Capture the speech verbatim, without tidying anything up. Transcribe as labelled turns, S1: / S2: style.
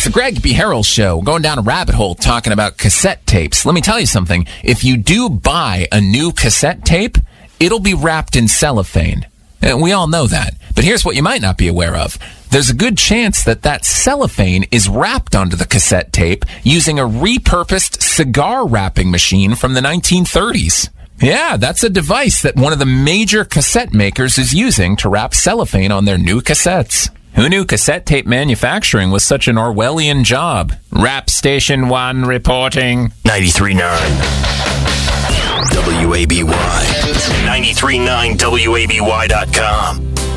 S1: It's the Greg B. Harrell Show, going down a rabbit hole talking about cassette tapes. Let me tell you something. If you do buy a new cassette tape, it'll be wrapped in cellophane. And we all know that. But here's what you might not be aware of. There's a good chance that that cellophane is wrapped onto the cassette tape using a repurposed cigar wrapping machine from the nineteen thirties. Yeah, that's a device that one of the major cassette makers is using to wrap cellophane on their new cassettes. Who knew cassette tape manufacturing was such an Orwellian job? Rap Station one reporting.
S2: ninety-three point nine W A B Y. ninety-three point nine W A B Y dot com.